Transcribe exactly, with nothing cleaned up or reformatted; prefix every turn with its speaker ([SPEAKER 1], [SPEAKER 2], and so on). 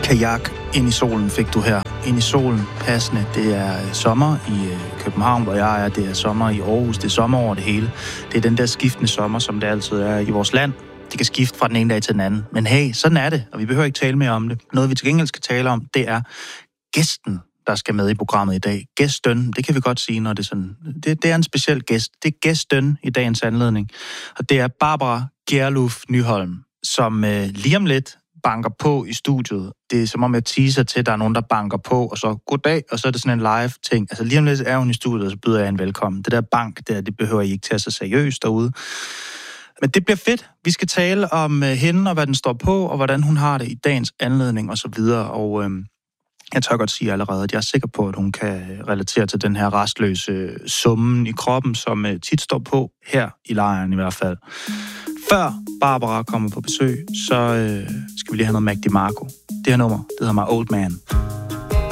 [SPEAKER 1] Kajak ind i solen fik du her. Ind i solen, passende. Det er sommer i København, hvor jeg er. Det er sommer i Aarhus. Det er sommer over det hele. Det er den der skiftende sommer, som det altid er i vores land. Det kan skifte fra den ene dag til den anden. Men hey, sådan er det, og vi behøver ikke tale mere om det. Noget, vi til gengæld skal tale om, det er gæsten, der skal med i programmet i dag. Gæsten, det kan vi godt sige, når det er sådan. Det, det er en speciel gæst. Det er gæsten i dagens anledning. Og det er Barbara Gjerluff Nyholm, som øh, lige om lidt banker på i studiet. Det er som om jeg teaser til, at der er nogen, der banker på, og så goddag, og så er det sådan en live ting. Altså lige om lidt er hun i studiet, og så byder jeg en velkommen. Det der bank der, det behøver I ikke tage så seriøst derude. Men det bliver fedt. Vi skal tale om øh, hende, og hvad den står på, og hvordan hun har det i dagens anledning, og så videre. Og øh, jeg tør godt sige allerede, at jeg er sikker på, at hun kan relatere til den her restløse summen i kroppen, som øh, tit står på, her i lejren i hvert fald. Før Barbara kommer på besøg, så øh, skal vi lige have noget Mac DiMarco. Det her nummer, det hedder mig Old Man.